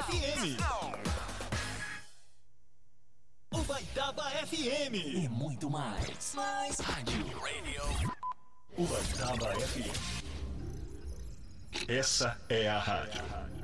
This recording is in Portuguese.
FM. Ubaitaba FM. E muito mais. Rádio. Ubaitaba FM. Essa é a rádio.